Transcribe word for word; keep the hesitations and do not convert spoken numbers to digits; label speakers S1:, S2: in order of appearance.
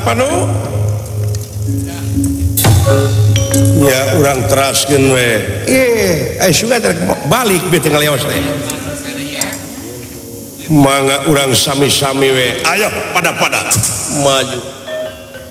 S1: apa nu ya orang teraskeun we eh aya suga balik beu teu ngaleos teh mangga urang sami-sami we ayo pada-pada maju